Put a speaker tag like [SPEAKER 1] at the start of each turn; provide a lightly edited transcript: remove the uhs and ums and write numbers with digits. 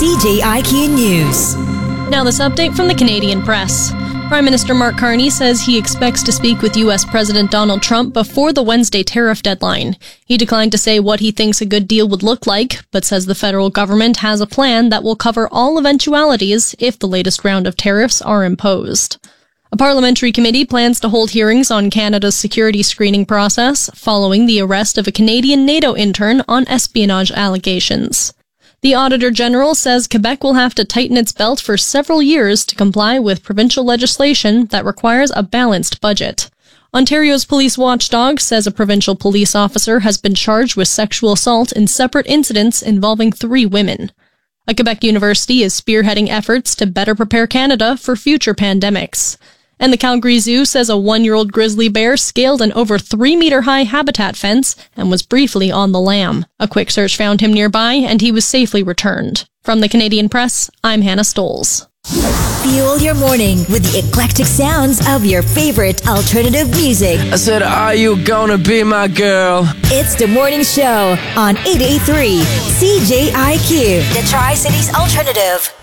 [SPEAKER 1] CJIQ News.
[SPEAKER 2] Now this update from the Canadian Press. Prime Minister Mark Carney says he expects to speak with U.S. President Donald Trump before the Wednesday tariff deadline. He declined to say what he thinks a good deal would look like, but says the federal government has a plan that will cover all eventualities if the latest round of tariffs are imposed. A parliamentary committee plans to hold hearings on Canada's security screening process following the arrest of a Canadian NATO intern on espionage allegations. The Auditor General says Quebec will have to tighten its belt for several years to comply with provincial legislation that requires a balanced budget. Ontario's police watchdog says a provincial police officer has been charged with sexual assault in separate incidents involving 3 women. A Quebec university is spearheading efforts to better prepare Canada for future pandemics. And the Calgary Zoo says a 1-year-old grizzly bear scaled an over 3-meter-high habitat fence and was briefly on the lam. A quick search found him nearby, and he was safely returned. From the Canadian Press, I'm Hannah Stoles.
[SPEAKER 1] Fuel your morning with the eclectic sounds of your favorite alternative music.
[SPEAKER 3] I said, are you gonna be my girl?
[SPEAKER 1] It's the morning show on 88.3 CJIQ, the Tri-Cities Alternative.